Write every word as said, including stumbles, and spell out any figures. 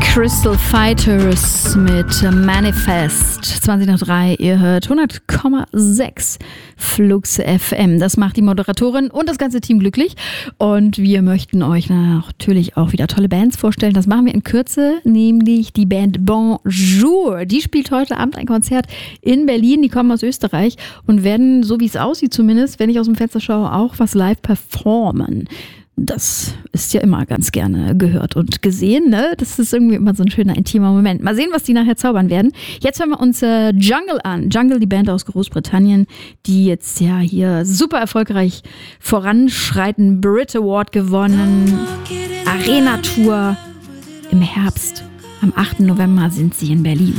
Crystal Fighters mit Manifest. zwanzig nach drei, ihr hört hundert Komma sechs Flux F M. Das macht die Moderatorin und das ganze Team glücklich. Und wir möchten euch natürlich auch wieder tolle Bands vorstellen. Das machen wir in Kürze, nämlich die Band Bonjour. Die spielt heute Abend ein Konzert in Berlin. Die kommen aus Österreich und werden, so wie es aussieht zumindest, wenn ich aus dem Fenster schaue, auch was live performen. Das ist ja immer ganz gerne gehört und gesehen, ne? Das ist irgendwie immer so ein schöner, intimer Moment. Mal sehen, was die nachher zaubern werden. Jetzt hören wir uns äh, Jungle an. Jungle, die Band aus Großbritannien, die jetzt ja hier super erfolgreich voranschreiten. Brit Award gewonnen. Arena-Tour im Herbst. Am achten November sind sie in Berlin.